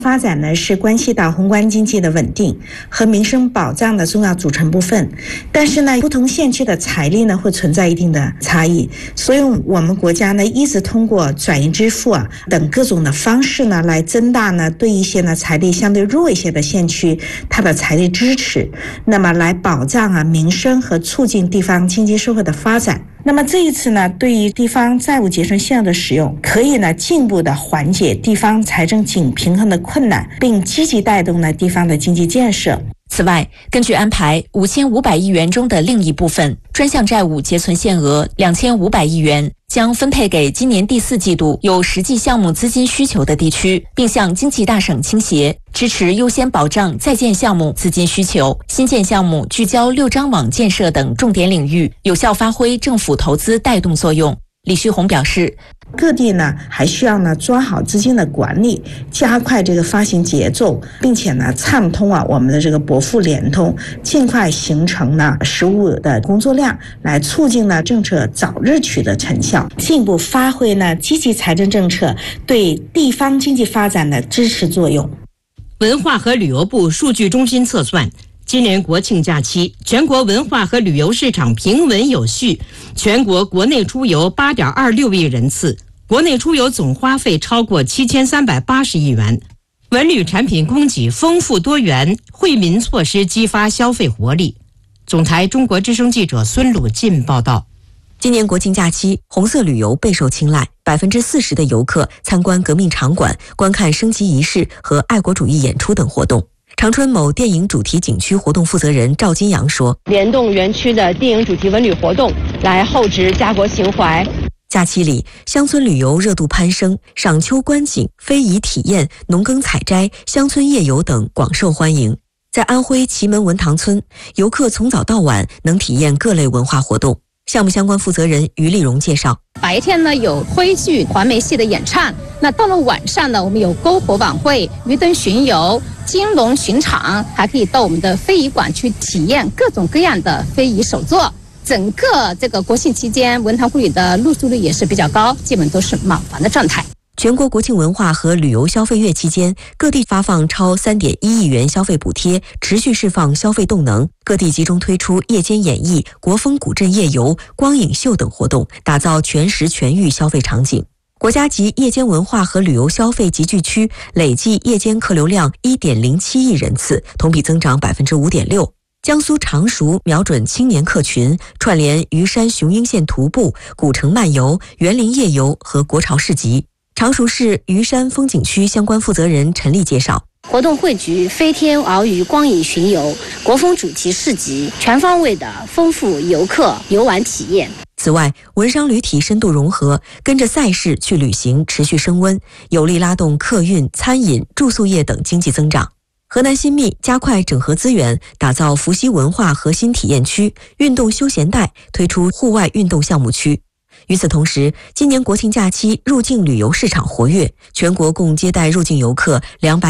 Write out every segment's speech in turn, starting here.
发展呢是关系到宏观经济的稳定和民生保障的重要组成部分，但是呢，不同县区的财力呢会存在一定的差异，所以我们国家呢一直通过转移支付等各种的方式呢来增大呢对一些呢财力相对弱一些的县区它的财力支持，那么来保障民生和促进地方经济社会的发展。那么这一次呢，对于地方债务结算信用的使用，可以呢进一步的缓解地方财政紧平衡的困难，并积极带动呢地方的经济建设。 此外，根据安排，5500亿元中的另一部分专项债务结存限额2500亿元将分配给今年第4季度有实际项目资金需求的地区，并向经济大省倾斜，支持优先保障在建项目资金需求，新建项目聚焦6张网建设等重点领域，有效发挥政府投资带动作用。李旭红表示， 各地呢还需要呢抓好资金的管理，加快这个发行节奏，并且呢畅通我们的这个拨付联通，尽快形成呢实务的工作量，来促进呢政策早日取得成效，进一步发挥呢积极财政政策对地方经济发展的支持作用。 文化和旅游部数据中心测算，今年国庆假期，全国文化和旅游市场平稳有序，全国国内出游8.26亿人次，国内出游总花费超过7380亿元。文旅产品供给丰富多元，惠民措施激发消费活力。总台中国之声记者孙鲁进报道。 今年国庆假期，红色旅游备受青睐，40%的游客参观革命场馆，观看升旗仪式和爱国主义演出等活动。长春某电影主题景区活动负责人赵金阳说， 联动园区的电影主题文旅活动，来厚植家国情怀。 假期里，乡村旅游热度攀升，赏秋观景、非遗体验、农耕采摘、乡村夜游等广受欢迎。在安徽祁门文塘村，游客从早到晚能体验各类文化活动。项目相关负责人于丽荣介绍， 白天呢有徽剧、环梅戏的演唱，那到了晚上呢，我们有篝火晚会、鱼灯巡游、金龙巡场，还可以到我们的非遗馆去体验各种各样的非遗手作。整个这个国庆期间，文塘故里的入住率也是比较高，基本都是满房的状态。 全国国庆文化和旅游消费月期间，各地发放超3.1亿元消费补贴，持续释放消费动能。各地集中推出夜间演艺、国风古镇夜游、光影秀等活动，打造全时全域消费场景。国家级夜间文化和旅游消费集聚区累计夜间客流量1.07亿人次，同比增长5.6%。江苏常熟瞄准青年客群，串联虞山雄鹰县徒步、古城漫游、园林夜游和国潮市集。常熟市虞山风景区相关负责人陈丽介绍， 活动汇聚飞天鳌鱼光影巡游、国风主题市集，全方位的丰富游客游玩体验。 此外，文商旅体深度融合，跟着赛事去旅行持续升温，有力拉动客运、餐饮、住宿业等经济增长。河南新密加快整合资源，打造伏羲文化核心体验区、运动休闲带，推出户外运动项目区。与此同时，今年国庆假期入境旅游市场活跃，全国共接待入境游客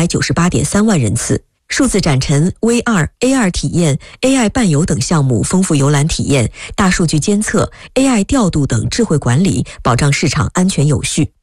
298.3万人次。数字展陈、VR、AR 体验、AI 伴游等项目丰富游览体验，大数据监测、AI 调度等智慧管理，保障市场安全有序。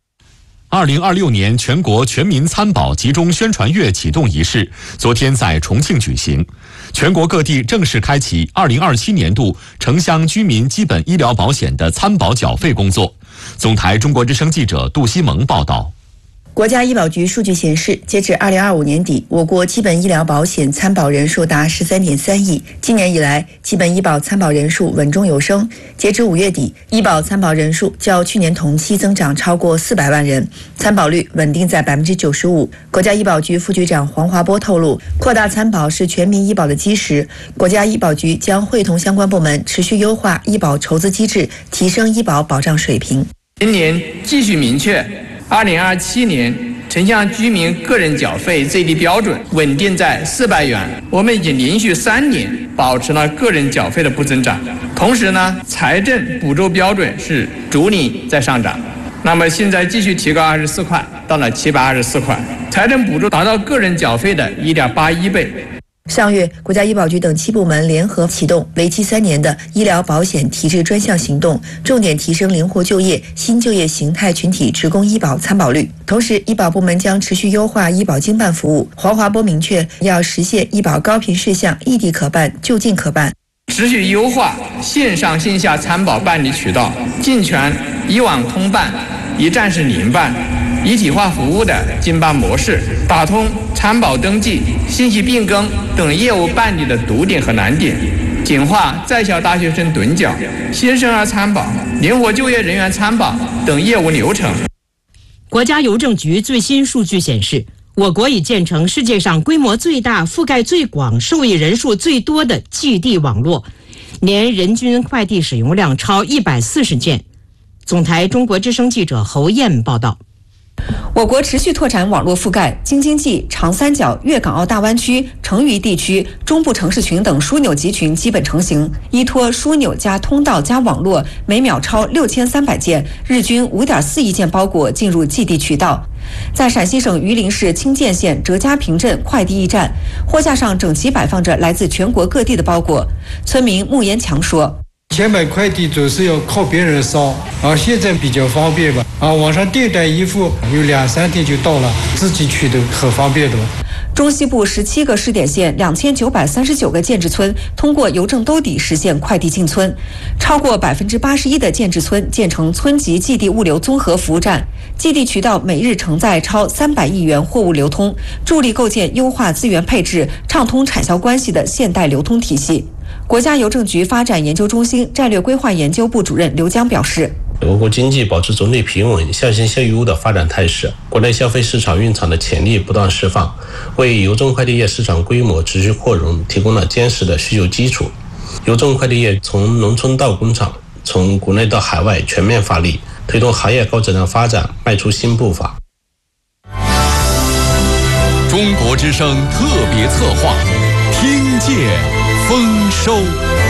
2026年全国全民参保集中宣传月启动仪式昨天在重庆举行，全国各地正式开启2027年度城乡居民基本医疗保险的参保缴费工作。总台中国之声记者杜西蒙报道。 国家医保局数据显示，截至2025年底，我国基本医疗保险参保人数达13.3亿。今年以来，基本医保参保人数稳中有升。截至5月底，医保参保人数较去年同期增长超过400万人，参保率稳定在95%。国家医保局副局长黄华波透露，扩大参保是全民医保的基石。国家医保局将会同相关部门持续优化医保筹资机制，提升医保保障水平。 今年继续明确2027年城乡居民个人缴费最低标准稳定在400元，我们已经连续3年保持了个人缴费的不增长。同时呢，财政补助标准是逐年在上涨，那么现在继续提高24块，到了724块，财政补助达到个人缴费的1.81倍。 上月，国家医保局等7部门联合启动为期3年的医疗保险提质专项行动，重点提升灵活就业、新就业形态群体职工医保参保率。同时，医保部门将持续优化医保经办服务。黄华波明确，要实现医保高频事项异地可办、就近可办， 持续优化线上线下参保办理渠道，健全以网通办、一站式零办、一体化服务的经办模式，打通参保登记、信息变更等业务办理的堵点和难点，简化在校大学生趸缴、新生儿参保、灵活就业人员参保等业务流程。 国家邮政局最新数据显示，我国已建成世界上规模最大、覆盖最广、受益人数最多的寄递网络，年人均快递使用量超140件。总台中国之声记者侯燕报道。 我国持续拓展网络覆盖，京津冀、长三角、粤港澳大湾区、成渝地区、中部城市群等枢纽集群基本成型。依托枢纽加通道加网络，每秒超6300件，日均5.4亿件包裹进入寄递渠道。在陕西省榆林市清涧县哲家坪镇快递驿站，货架上整齐摆放着来自全国各地的包裹。村民穆延强说： 前买快递总是要靠别人捎，现在比较方便吧。网上订单一付有2-3天就到了，自己取的很方便的。 中西部17个试点县2939个建制村通过邮政兜底实现快递进村，超过81%的建制村建成村级寄递物流综合服务站，寄递渠道每日承载超300亿元货物流通，助力构建优化资源配置、畅通产销关系的现代流通体系。国家邮政局发展研究中心战略规划研究部主任刘江表示， 我国经济保持总体平稳、向新向优的发展态势，国内消费市场蕴藏的潜力不断释放，为邮政快递业市场规模持续扩容提供了坚实的需求基础。邮政快递业从农村到工厂，从国内到海外全面发力，推动行业高质量发展迈出新步伐。 中国之声特别策划，听见丰收。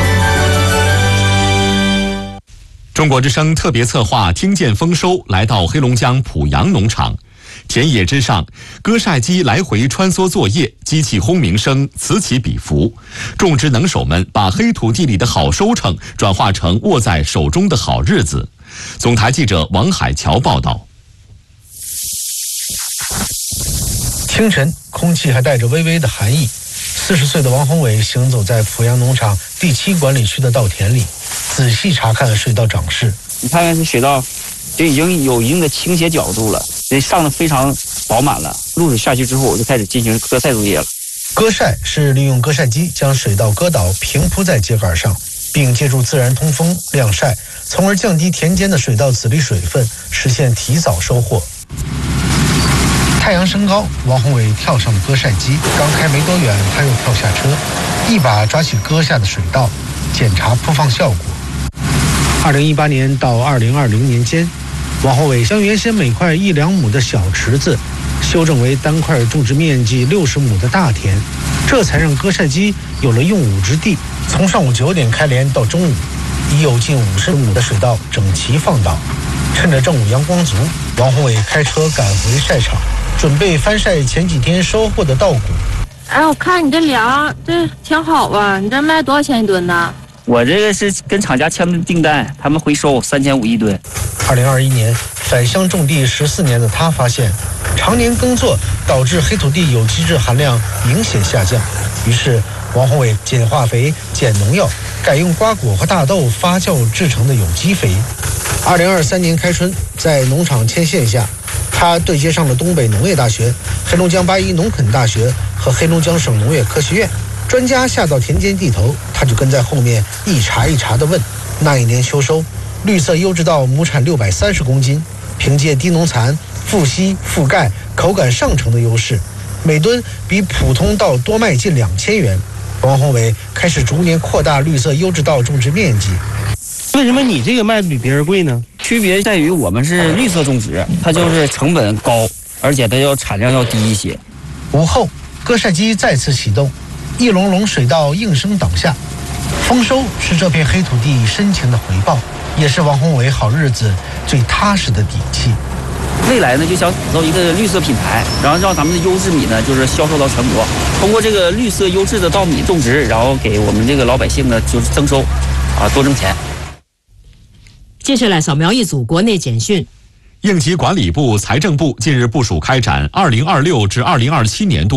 中国之声特别策划听见丰收来到黑龙江濮阳农场，田野之上，割晒机来回穿梭作业，机器轰鸣声此起彼伏，种植能手们把黑土地里的好收成转化成握在手中的好日子。总台记者王海桥报道。 清晨，空气还带着微微的寒意。40岁的王宏伟行走在濮阳农场第7管理区的稻田里，仔细查看水稻长势。 你看看这水稻就已经有一定的倾斜角度了，这上得非常饱满了。露水下去之后，我就开始进行割晒作业了。 割晒是利用割晒机将水稻割倒，平铺在秸秆上，并借助自然通风晾晒，从而降低田间的水稻籽粒水分，实现提早收获。太阳升高，王宏伟跳上了割晒机，刚开没多远，他又跳下车，一把抓起割下的水稻，检查铺放效果。2018年到2020年间，王宏伟将原先每块1-2亩的小池子修正为单块种植面积60亩的大田，这才让割晒机有了用武之地。从上午9点开镰到中午，已有近50亩的水稻整齐放倒。趁着正午阳光足，王宏伟开车赶回晒场，准备翻晒前几天收获的稻谷。 我看你这粮这挺好吧？你这卖多少钱一吨呢？ 我这个是跟厂家签的订单，他们回收3500一吨。 2021年返乡种地14年的他发现，常年耕作导致黑土地有机质含量明显下降，于是王宏伟减化肥、减农药，改用瓜果和大豆发酵制成的有机肥。2023年开春，在农场牵线下，他对接上了东北农业大学、黑龙江8一农垦大学和黑龙江省农业科学院。专家下到田间地头，他就跟在后面一茬一茬地问。那一年秋收，绿色优质稻亩产630公斤，凭借低农残、富硒、富钙、口感上乘的优势，每吨比普通稻多卖近2000元。王宏伟开始逐年扩大绿色优质稻种植面积。 为什么你这个卖的比别人贵呢？区别在于我们是绿色种植，它就是成本高，而且它要产量要低一些。 午后，割晒机再次启动，一垄垄水稻应声倒下。丰收是这片黑土地深情的回报，也是王宏伟好日子最踏实的底气。 未来呢，就想打造一个绿色品牌，然后让咱们的优质米呢，就是销售到全国。通过这个绿色优质的稻米种植，然后给我们这个老百姓呢，就是增收，多挣钱。 接下来扫描一组国内简讯。 应急管理部、财政部近日部署开展2026至2027年度